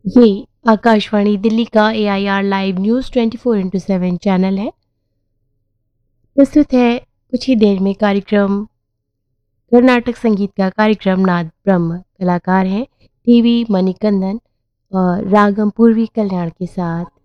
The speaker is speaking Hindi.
ये आकाशवाणी दिल्ली का एआईआर लाइव न्यूज़ 24/7 चैनल है। प्रस्तुत है कुछ ही देर में कार्यक्रम कर्नाटक संगीत का कार्यक्रम नाद ब्रह्म। कलाकार हैं टीवी मणिकंदन और रागम पूर्वी कल्याण के साथ।